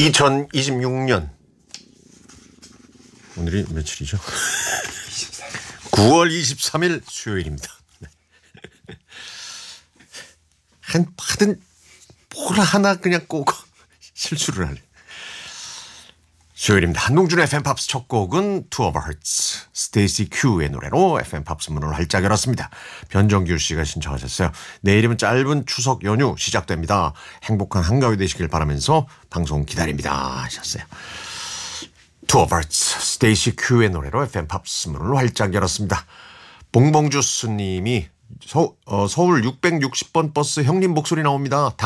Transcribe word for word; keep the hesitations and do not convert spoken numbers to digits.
이천이십육 년 오늘이 며칠이죠? 구월 이십삼일 수요일입니다. 네. 한 받은 뭘 하나 그냥 꼭 실수를 하네. 수요일입니다. 한동준의 에프엠 팝스 첫 곡은 Two of Hearts, 스테이시 큐의 노래로 에프엠 팝스 문을 활짝 열었습니다. 변정규 씨가 신청하셨어요. 내일이면 짧은 추석 연휴 시작됩니다. 행복한 한가위 되시길 바라면서 방송 기다립니다 하셨어요. Two of Hearts, 스테이시 큐의 노래로 에프엠 팝스 문을 활짝 열었습니다. 봉봉주스 님이 서, 어, 서울 육백육십 번 버스 형님 목소리 나옵니다.